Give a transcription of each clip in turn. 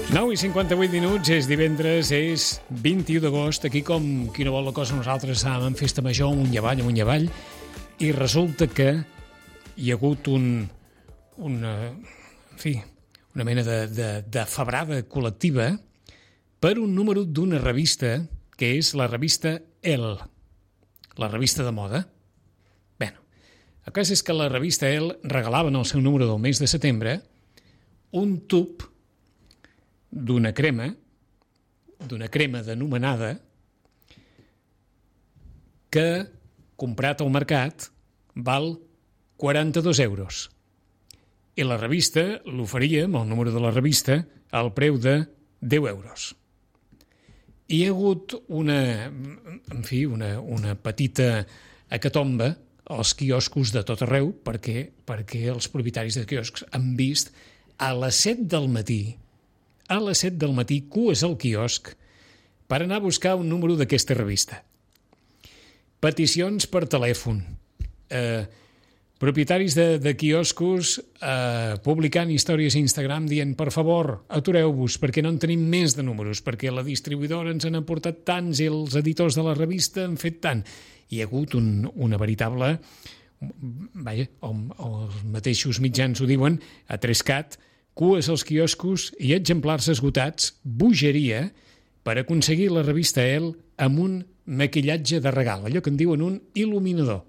9:58, és divendres, és 21 d'agost. Aquí, com qui no vol la cosa, nosaltres estàvem en festa major, amunt i avall, i resulta que hi ha hagut una mena de febrada col·lectiva per un número d'una revista, que és la revista Elle, la revista de moda. Bé, el cas és que la revista Elle regalava en el seu número del mes de setembre un tub d'una crema denominada, que, comprat al mercat, val 42 euros. I la revista l'oferia, amb el número de la revista, al preu de 10 euros. Hi ha hagut una petita hecatombe als quioscos de tot arreu, perquè els propietaris de quioscs han vist a les 7 del matí, cues al quiosc per anar a buscar un número d'aquesta revista. Peticions per telèfon, propietaris de quioscos publicant històries a Instagram dient: per favor, atureu-vos, perquè no en tenim més de números, perquè la distribuïdora ens han aportat tants i els editors de la revista han fet tant. Hi ha hagut una veritable, els mateixos mitjans ho diuen, atrescat, cues als quioscos i exemplars esgotats, bogeria, per aconseguir la revista Elle amb un maquillatge de regal, allò que en diuen un il·luminador,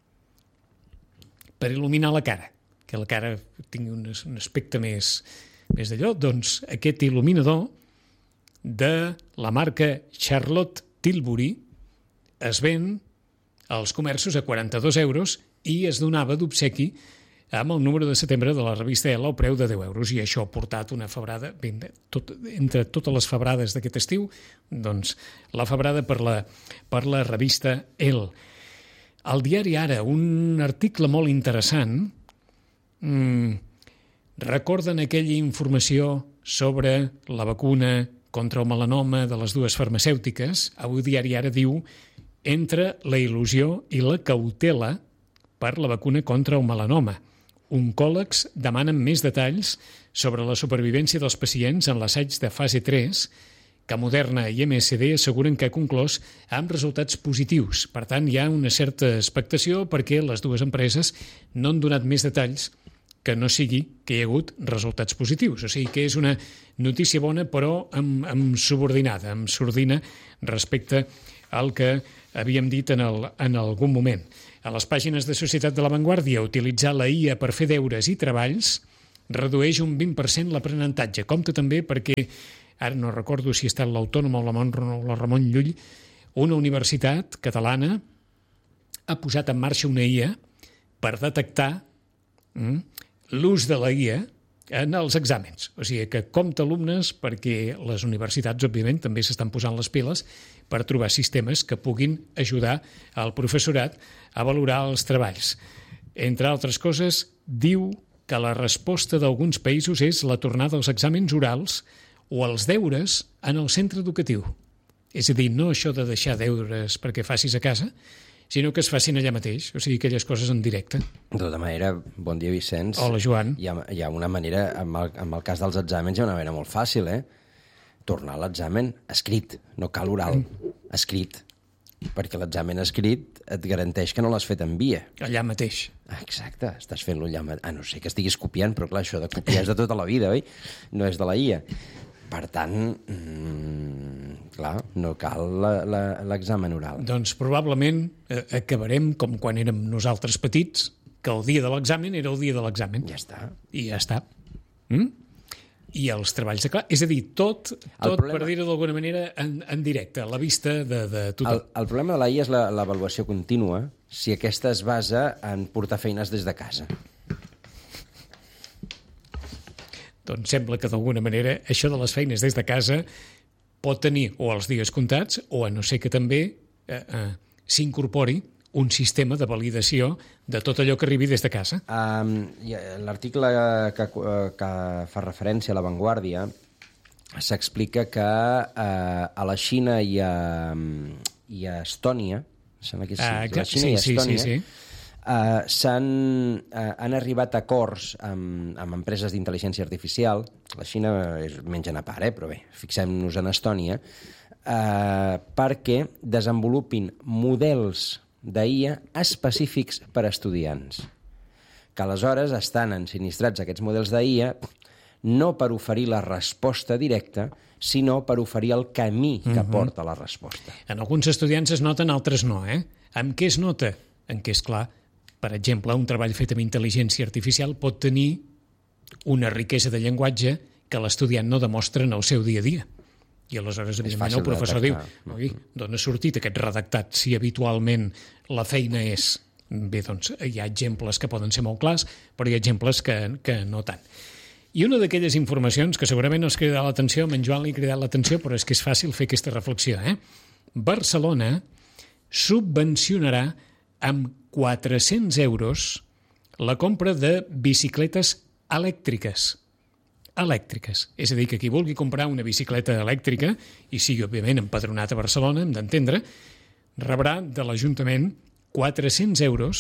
per il·luminar la cara, que la cara tingui un aspecte més d'allò. Doncs aquest il·luminador de la marca Charlotte Tilbury es ven als comerços a 42 euros i es donava d'obsequi amb el número de setembre de la revista Elle al preu de 10 euros, i això ha portat una febrada, entre totes les febrades d'aquest estiu, doncs la febrada per la revista Elle. Al diari Ara, un article molt interessant, recorden aquella informació sobre la vacuna contra el melanoma de les dues farmacèutiques. Avui diari Ara diu: entre la il·lusió i la cautela per la vacuna contra el melanoma. Oncòlegs demanen més detalls sobre la supervivència dels pacients en l'assaig de fase 3, que Moderna i MSD asseguren que ha conclòs amb resultats positius. Per tant, hi ha una certa expectació perquè les dues empreses no han donat més detalls que no sigui que hi ha hagut resultats positius. O sigui que és una notícia bona, però amb subordinada, amb sordina respecte al que havíem dit en algun moment. A les pàgines de Societat de la Vanguardia, utilitzar la IA per fer deures i treballs redueix un 20% l'aprenentatge. Compte també perquè, ara no recordo si ha estat l'Autònoma o la Ramon Llull, una universitat catalana ha posat en marxa una IA per detectar l'ús de la IA en els exàmens. O sigui que compta alumnes, perquè les universitats, òbviament, també s'estan posant les piles per trobar sistemes que puguin ajudar al professorat a valorar els treballs. Entre altres coses, diu que la resposta d'alguns països és la tornada als exàmens orals o els deures en el centre educatiu. És a dir, no això de deixar deures perquè facis a casa, sinó que es facin allà mateix, o sigui, aquelles coses en directe. De tota manera, bon dia, Vicenç. Hola, Joan. Hi ha una manera, amb el cas dels exàmens, hi ha una manera molt fàcil, tornar a l'examen escrit, no cal oral, escrit, perquè l'examen escrit et garanteix que no l'has fet en via. Allà mateix. Exacte, estàs fent-lo allà mateix. No sé que estiguis copiant, però clar, això de copiar és de tota la vida, oi? No és de la IA. Per tant, clar, no cal l'examen oral. Doncs probablement acabarem com quan érem nosaltres petits, que el dia de l'examen era el dia de l'examen. Ja està. I ja està. I els treballs de clar. És a dir, tot per dir-ho d'alguna manera, en directe, a la vista de tothom. El problema de la IA és l'avaluació contínua, si aquesta es basa en portar feines des de casa. Doncs sembla que d'alguna manera això de les feines des de casa pot tenir o els dies comptats o a no ser que també s'incorpori un sistema de validació de tot allò que arribi des de casa. L'article que fa referència a La Vanguardia s'explica que a la Xina i a Estònia, sembla que sí, la Xina i Estònia, han arribat a acords amb empreses d'intel·ligència artificial la Xina mengen a part, però bé, fixem-nos en Estònia, perquè desenvolupin models d'IA específics per a estudiants, que aleshores estan ensinistrats aquests models d'IA no per oferir la resposta directa, sinó per oferir el camí que porta la resposta. En alguns estudiants es nota, en altres no, Amb què es nota? En què, és clar, per exemple, un treball fet amb intel·ligència artificial pot tenir una riquesa de llenguatge que l'estudiant no demostra en el seu dia a dia. I aleshores, evidentment, el professor diu: oi, d'on ha sortit aquest redactat si habitualment la feina és... Bé, doncs hi ha exemples que poden ser molt clars, però hi ha exemples que no tant. I una d'aquelles informacions que segurament no es crida l'atenció, a en Joan li ha cridat l'atenció, però és que és fàcil fer aquesta reflexió. Barcelona subvencionarà amb 400 euros la compra de bicicletes elèctriques. Elèctriques. És a dir, que qui vulgui comprar una bicicleta elèctrica, i sigui, òbviament, empadronat a Barcelona, hem d'entendre, rebrà de l'Ajuntament 400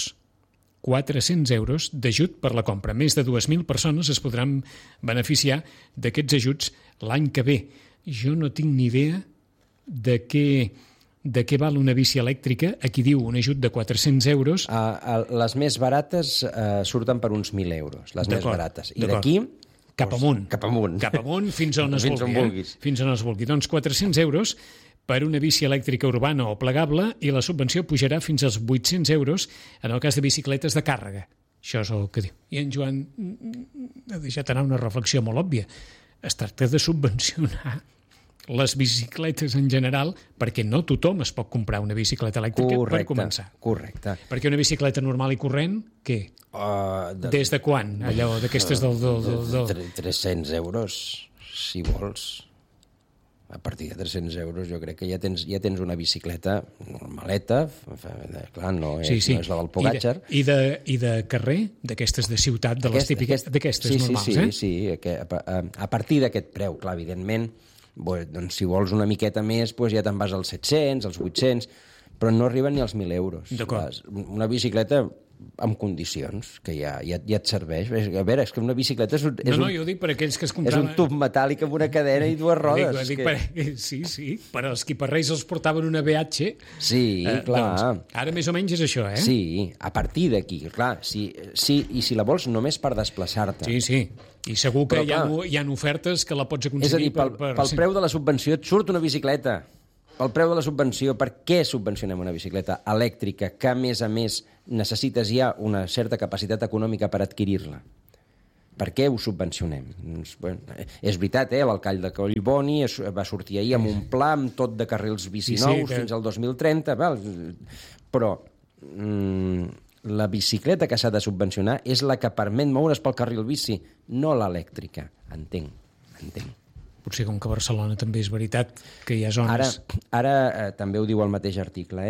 euros d'ajut per la compra. Més de 2.000 persones es podran beneficiar d'aquests ajuts l'any que ve. Jo no tinc ni idea de què val una bici elèctrica. Aquí diu un ajut de 400 euros. Les més barates surten per uns 1.000 euros, les més barates. I d'aquí... Cap amunt. Cap amunt. Cap amunt fins on es vulgui. Fins on es vulgui. Doncs 400 euros per una bici elèctrica urbana o plegable, i la subvenció pujarà fins als 800 euros en el cas de bicicletes de càrrega. Això és el que diu. I en Joan ha deixat anar una reflexió molt òbvia. Es tracta de subvencionar les bicicletes en general, perquè no tothom es pot comprar una bicicleta elèctrica per començar. Correcte. Perquè una bicicleta normal i corrent, què? Des de quan? Allò d'aquestes del... 300 euros, si vols. A partir de 300 euros jo crec que ja tens una bicicleta normaleta, clar, no és la del Pogacar. I de carrer, d'aquestes de ciutat, de les típiques, d'aquestes normals, Sí, a partir d'aquest preu, clar, evidentment, doncs si vols una miqueta més, ja te'n vas als 700, als 800, però no arriben ni als 1.000 euros. Una bicicleta amb condicions, que ja et serveix. A veure, és que una bicicleta és jo ho dic per aquells que es compraven... És un tub metàl·lic amb una cadena i dues rodes. Sí, per als quiparreis els portaven una BH. Sí, clar. Doncs, ara més o menys és això, Sí, a partir d'aquí, clar. I si la vols només per desplaçar-te. Sí. I segur que hi ha ofertes que la pots aconseguir... És a dir, pel preu de la subvenció et surt una bicicleta. Pel preu de la subvenció, per què subvencionem una bicicleta elèctrica que, a més, necessites ja una certa capacitat econòmica per adquirir-la? Per què ho subvencionem? Doncs, és veritat, l'alcall de Collboni va sortir ahir amb un pla amb tot de carrils bici nous fins al 2030, però la bicicleta que s'ha de subvencionar és la que permet moure's pel carril bici, no l'elèctrica. Entenc. Potser com que a Barcelona també és veritat que hi ha zones... Ara també ho diu el mateix article,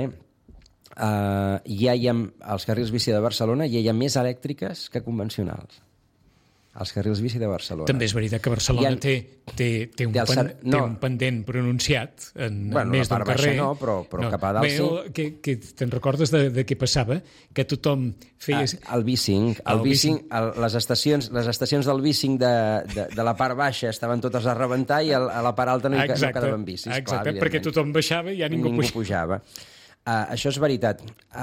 ja hi ha, als carrils bici de Barcelona ja hi ha més elèctriques que convencionals. als carrils bici de Barcelona. També és veritat que Barcelona té un pendent pronunciat en més d'un carrer. No, però cap a dalt sí. Que te'n recordes de què passava? Que tothom feia... El bicing, les estacions del bicing de la part baixa estaven totes a rebentar i a la part alta no quedaven bicis. Exacte, perquè tothom baixava i ja ningú pujava. Això és veritat,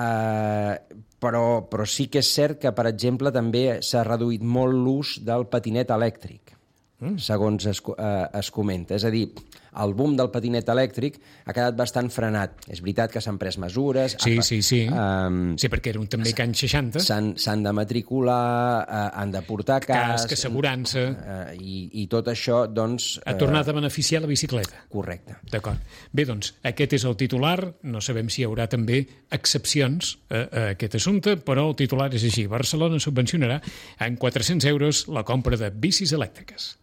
però sí que és cert que, per exemple, també s'ha reduït molt l'ús del patinet elèctric, segons es comenta. És a dir, el boom del patinet elèctric ha quedat bastant frenat. És veritat que s'han pres mesures... Sí, perquè era també que anys 60. S'han de matricular, han de portar casc... assegurança... I tot això, doncs... Ha tornat a beneficiar la bicicleta. Correcte. D'acord. Bé, doncs, aquest és el titular. No sabem si hi haurà també excepcions a aquest assumpte, però el titular és així. Barcelona subvencionarà en 400 euros la compra de bicis elèctriques.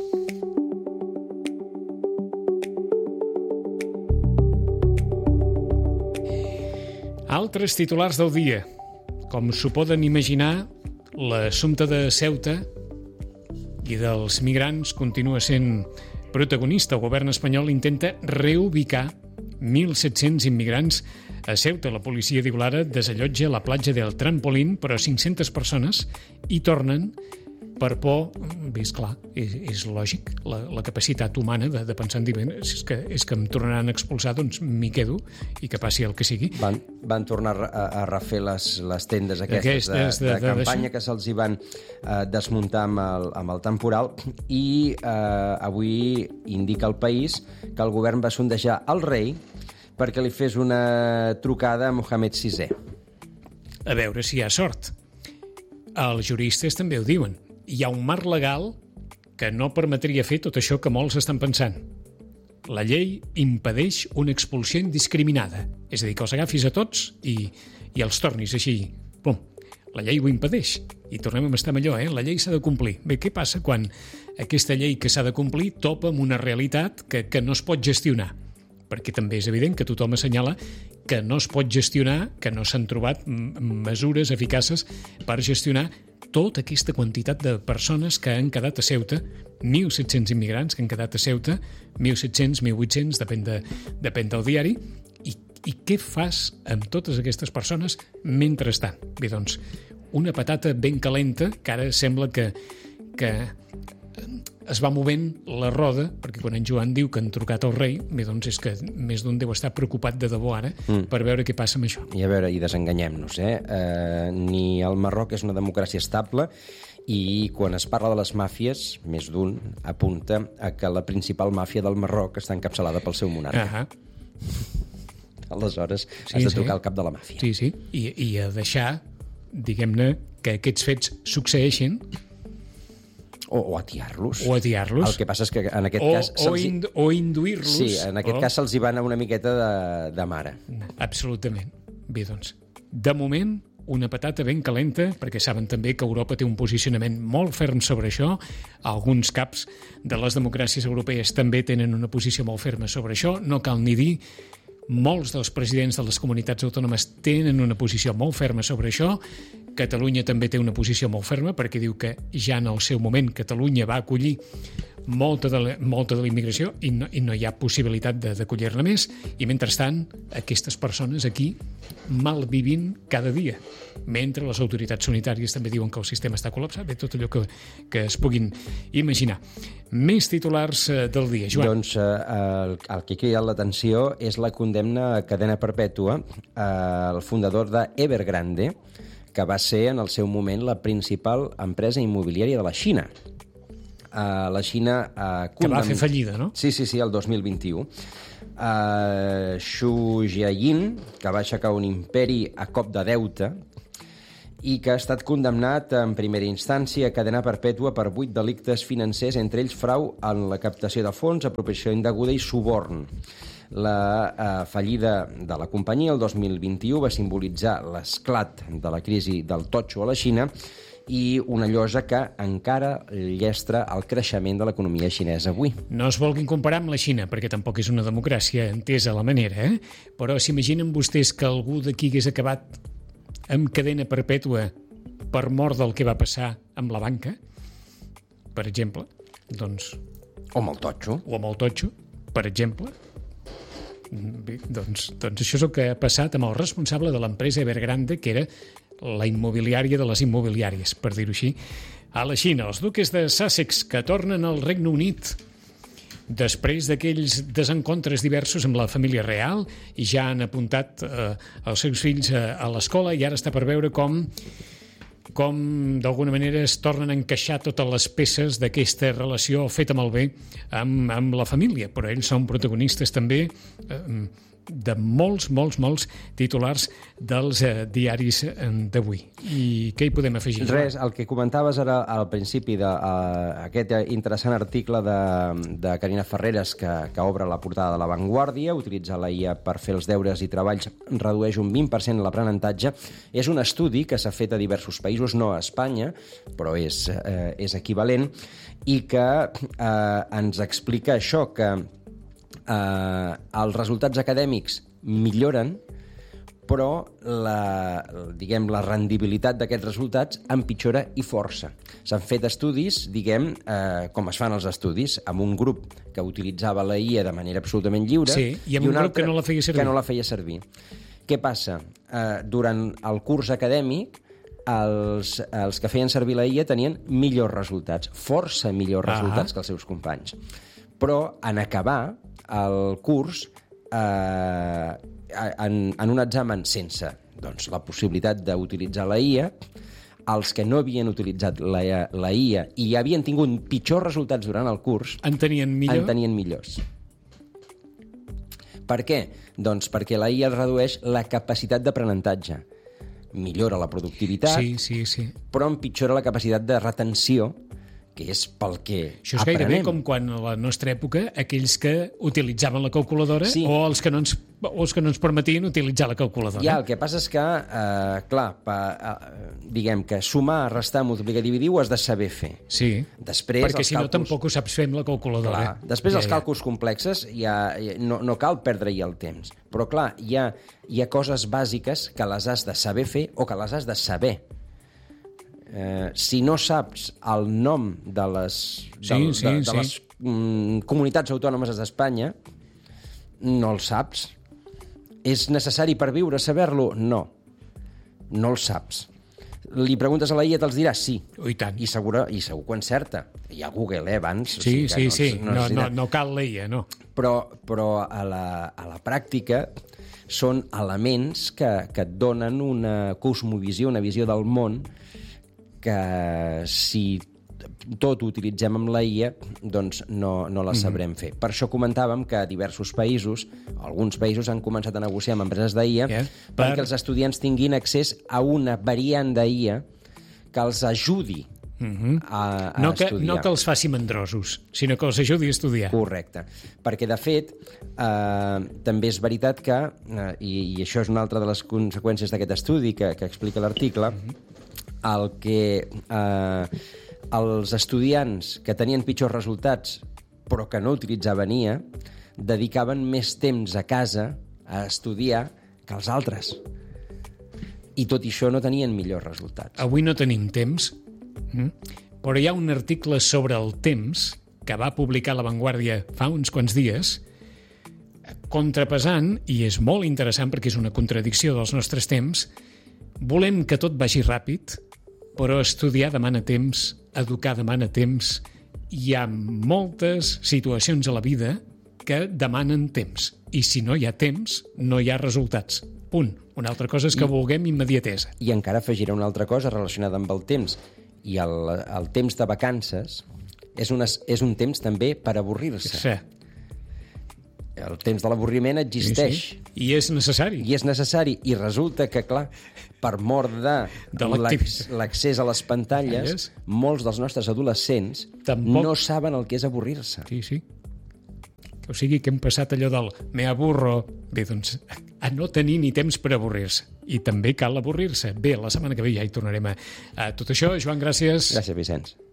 Altres titulars del dia. Com s'ho poden imaginar, l'assumpte de Ceuta i dels migrants continua sent protagonista. El govern espanyol intenta reubicar 1.700 immigrants a Ceuta. La policia d'Igualada desallotja la platja del Trampolín, però 500 persones hi tornen per por, és clar, és lògic, la capacitat humana de pensar en dir, és que em tornaran a expulsar, doncs m'hi quedo i que passi el que sigui. Van tornar a refer les tendes aquestes de campanya que se'ls hi van desmuntar amb el temporal i avui indica el País que el govern va sondejar el rei perquè li fes una trucada a Mohamed VI. A veure si hi ha sort. Els juristes també ho diuen. Hi ha un marc legal que no permetria fer tot això que molts estan pensant. La llei impedeix una expulsió indiscriminada. És a dir, que els agafis a tots i els tornis així. Pum. La llei ho impedeix. I tornem a estar amb allò, La llei s'ha de complir. Bé, què passa quan aquesta llei que s'ha de complir topa amb una realitat que no es pot gestionar? Perquè també és evident que tothom assenyala que no es pot gestionar, que no s'han trobat mesures eficaces per gestionar tota aquesta quantitat de persones que han quedat a Ceuta, 1.700 immigrants que han quedat a Ceuta, 1.700, 1.800, depèn del diari, i què fas amb totes aquestes persones mentrestant? Bé, doncs, una patata ben calenta, que ara sembla que es va movent la roda, perquè quan en Joan diu que han trucat al rei, bé, doncs és que més d'un deu estar preocupat de debò ara per veure què passa amb això. I a veure, i desenganyem-nos, ni el Marroc és una democràcia estable i quan es parla de les màfies, més d'un apunta a que la principal màfia del Marroc està encapçalada pel seu monarca. Aleshores, has de trucar al cap de la màfia. Sí, i a deixar, diguem-ne, que aquests fets succeeixin o atiar-los. El que passa és que en aquest cas... O induir-los. Sí, en aquest cas se'ls hi va anar una miqueta de mare. Absolutament. Bé, doncs, de moment, una patata ben calenta, perquè saben també que Europa té un posicionament molt ferm sobre això. Alguns caps de les democràcies europees també tenen una posició molt ferma sobre això. No cal ni dir. Molts dels presidents de les comunitats autònomes tenen una posició molt ferma sobre això. Catalunya també té una posició molt ferma perquè diu que ja en el seu moment Catalunya va acollir molta de la immigració i no hi ha possibilitat d'acollir-ne més, i mentrestant aquestes persones aquí malvivint cada dia, mentre les autoritats sanitàries també diuen que el sistema està col·lapsat. Bé, tot allò que es puguin imaginar. Més titulars del dia, Joan. Doncs el que ha cridat l'atenció és la condemna a cadena perpètua al fundador d'Evergrande, que va ser en el seu moment la principal empresa immobiliària de la Xina. La Xina... que va fer fallida, no? Sí, el 2021. Xu Jiayin, que va aixecar un imperi a cop de deute i que ha estat condemnat en primera instància a cadena perpètua per 8 delictes financers, entre ells frau en la captació de fons, apropiació indeguda i suborn. La fallida de la companyia el 2021 va simbolitzar l'esclat de la crisi del totxo a la Xina i una llosa que encara llestra el creixement de l'economia xinesa avui. No es vulguin comparar amb la Xina, perquè tampoc és una democràcia entesa a la manera, però s'imaginen vostès que algú d'aquí hagués acabat amb cadena perpètua per mort del que va passar amb la banca, per exemple, doncs... O amb el totxo. O amb el totxo, per exemple. Bé, doncs això és el que ha passat amb el responsable de l'empresa Evergrande, que era la immobiliària de les immobiliàries, per dir-ho així, a la Xina. Els duques de Sussex, que tornen al Regne Unit després d'aquells desencontres diversos amb la família real, i ja han apuntat els seus fills a l'escola, i ara està per veure com d'alguna manera es tornen a encaixar totes les peces d'aquesta relació feta malbé amb la família. Però ells són protagonistes també de molts titulars dels diaris d'avui. I què hi podem afegir? Res, el que comentaves ara al principi d'aquest interessant article de Carina Ferreres que obre la portada de La Vanguardia, utilitzar la IA per fer els deures i treballs redueix un 20% l'aprenentatge. És un estudi que s'ha fet a diversos països, no a Espanya, però és equivalent, i que ens explica això, que els resultats acadèmics milloren, però la rendibilitat d'aquests resultats empitjora i força. S'han fet estudis, com es fan els estudis, amb un grup que utilitzava la IA de manera absolutament lliure, i amb un grup que no la feia servir. Què passa? Durant el curs acadèmic, els que feien servir la IA tenien millors resultats, força millors resultats que els seus companys. Però en acabar el curs, en un examen sense la possibilitat d'utilitzar la IA, els que no havien utilitzat la IA i havien tingut pitjors resultats durant el curs en tenien millors. Per què? Doncs perquè la IA redueix la capacitat d'aprenentatge. Millora la productivitat, sí. però empitjora la capacitat de retenció, que és pel que Això és aprenem. gairebé com quan a la nostra època aquells que utilitzaven la calculadora o els que no ens permetien utilitzar la calculadora. Ja, el que passa és que, diguem que sumar, restar, multiplicar i dividir ho has de saber fer. Sí, després, perquè si no tampoc ho saps fer amb la calculadora. Clar, després els càlculs complexes no cal perdre-hi el temps. Però clar, hi ha coses bàsiques que les has de saber fer o que les has de saber. Si no saps el nom de les comunitats autònomes d'Espanya, no el saps. És necessari per viure saber-lo? No el saps. Li preguntes a la IA, te'ls dirà sí. I tant. I segur que encerta. Hi ha Google, abans. Sí. No cal la IA, no. Però a la pràctica són elements que et donen una cosmovisió, una visió del món que si tot ho utilitzem amb la IA, doncs no la sabrem fer. Per això comentàvem que diversos països, alguns països han començat a negociar amb empreses d'IA perquè els estudiants tinguin accés a una variant d'IA que els ajudi a estudiar. No que els faci mandrosos, sinó que els ajudi a estudiar. Correcte. Perquè, de fet, també és veritat que, i això és una altra de les conseqüències d'aquest estudi que explica l'article, el que els estudiants que tenien pitjors resultats però que no utilitzaven IA dedicaven més temps a casa a estudiar que els altres. I tot i això no tenien millors resultats. Avui no tenim temps, però hi ha un article sobre el temps que va publicar La Vanguardia fa uns quants dies, contrapesant, i és molt interessant perquè és una contradicció dels nostres temps, volem que tot vagi ràpid, però estudiar demana temps, educar demana temps. Hi ha moltes situacions a la vida que demanen temps. I si no hi ha temps, no hi ha resultats. Punt. Una altra cosa és que vulguem immediatesa. I encara afegiré una altra cosa relacionada amb el temps. I el temps de vacances és un temps també per avorrir-se. Sí. El temps de l'avorriment existeix. Sí. I és necessari. I resulta que, clar, per mort de l'accés a les pantalles, molts dels nostres adolescents no saben el que és avorrir-se. Sí. O sigui que hem passat allò del me aburro, bé, doncs, a no tenir ni temps per avorrir-se. I també cal avorrir-se. Bé, la setmana que ve ja hi tornarem a tot això. Joan, gràcies. Gràcies, Vicenç.